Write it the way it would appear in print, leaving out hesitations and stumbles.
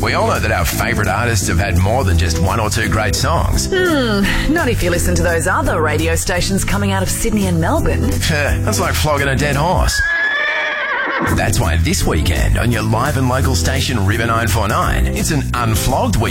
We all know that our favourite artists have had more than just one or two great songs. Not if you listen to those other radio stations coming out of Sydney and Melbourne. That's like flogging a dead horse. That's why this weekend on your live and local station River 949, it's an unflogged weekend.